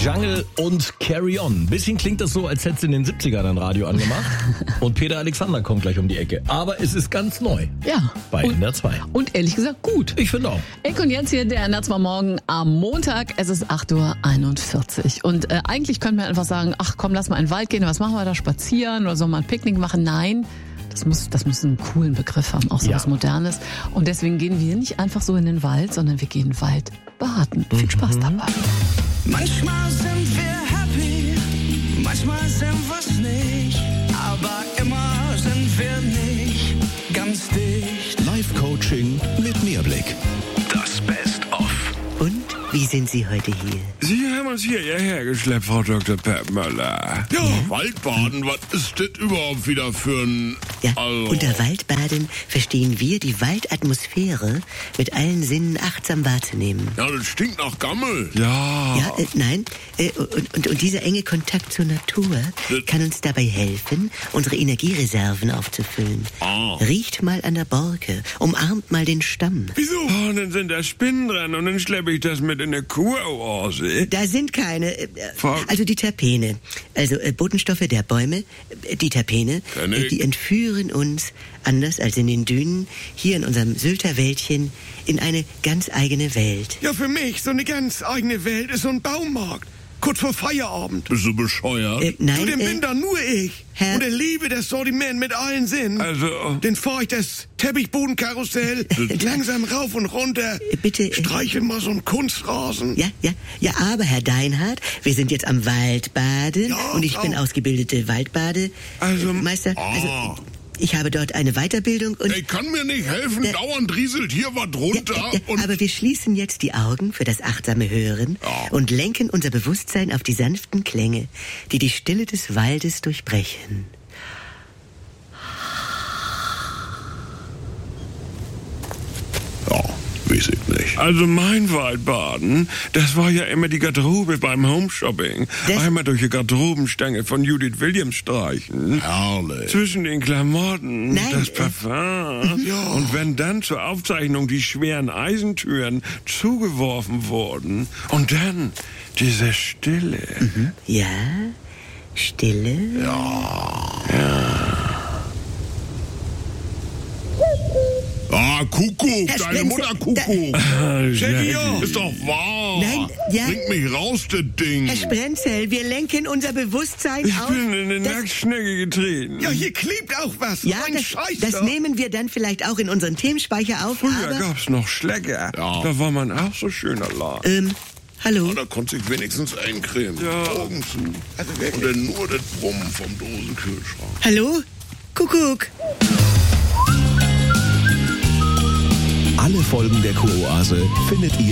Jungle und Carry On. Bisschen klingt das so, als hätte sie in den 70ern ein Radio angemacht. Und Peter Alexander kommt gleich um die Ecke. Aber es ist ganz neu. Ja. Bei NDR 2. Und ehrlich gesagt gut. Ich finde auch. Eck und jetzt hier der NDR 2 Morgen am Montag. Es ist 8:41 Uhr. Und eigentlich könnte man einfach sagen, ach komm, lass mal in den Wald gehen. Was machen wir da? Spazieren oder so mal ein Picknick machen? Nein. Das muss einen coolen Begriff haben, auch so was Modernes. Und deswegen gehen wir nicht einfach so in den Wald, sondern wir gehen Wald baden. Viel Spaß dabei. Manchmal sind wir happy, manchmal sind wir's nicht, aber immer sind wir nicht ganz dicht. Live-Coaching mit Mehrblick. Das Best-of. Und wie sind Sie heute hier? Sie haben uns hierher geschleppt, Frau Dr. Peppmöller. Ja, Waldbaden, was ist das überhaupt wieder für ein... Ja, Also. unter Waldbaden verstehen wir die Waldatmosphäre mit allen Sinnen achtsam wahrzunehmen. Ja, das stinkt nach Gammel. Ja. Ja, nein. Und dieser enge Kontakt zur Natur kann uns dabei helfen, unsere Energiereserven aufzufüllen. Ah. Riecht mal an der Borke, umarmt mal den Stamm. Wieso? Oh, und dann sind da Spinnen dran und dann schleppe ich das mit in eine Kuroase. Da sind keine, Frau- also die Terpene, also Botenstoffe der Bäume, die Terpene, Kenn ich. die entführen uns, anders als in den Dünen, hier in unserem Sylter Wäldchen, in eine ganz eigene Welt. Ja, für mich so eine ganz eigene Welt ist so ein Baumarkt. Kurz vor Feierabend. Bist du bescheuert? Nein, Zu dem bin da nur ich. Herr- Und er liebe das Sortiment mit allen Sinnen. Also, Den fahr ich das Teppichbodenkarussell langsam rauf und runter. Bitte, Streichel mal so einen Kunstrasen. Ja, aber Herr Deinhardt, wir sind jetzt am Waldbaden Ja, und ich bin Frau- ausgebildete Waldbademeister. Also, ich habe dort eine Weiterbildung und... ey, kann mir nicht helfen, dauernd rieselt hier was runter und... aber wir schließen jetzt die Augen für das achtsame Hören und lenken unser Bewusstsein auf die sanften Klänge, die die Stille des Waldes durchbrechen. Ja, weiß ich nicht. Also mein Waldbaden, das war ja immer die Garderobe beim Homeshopping. Das- Einmal durch die Garderobenstange von Judith Williams streichen. Herrlich. Zwischen den Klamotten, Nein, das Parfum. Ja. Und wenn dann zur Aufzeichnung die schweren Eisentüren zugeworfen wurden und dann diese Stille. Ja, Stille. Ah, Kuckuck, Herr deine Spencer, Mutter Kuckuck. Jackie, Ja, ist doch wahr. Nein, ja. Bring mich raus, das Ding. Herr Sprenzel, wir lenken unser Bewusstsein ich auf... bin in eine das- Nacktschnecke getreten. Ja, hier klebt auch was. Ja, Ein Scheiß das doch. nehmen wir dann vielleicht auch in unseren Themenspeicher auf, Früher aber... gab's noch Schlecker. Ja. Da war man auch so schön allein. Hallo? Da konnte ich wenigstens eincremen. Ja. Augen zu. Und dann nur das Brummen vom Dosenkühlschrank. Hallo? Kuckuck. Alle Folgen der Kuroase findet ihr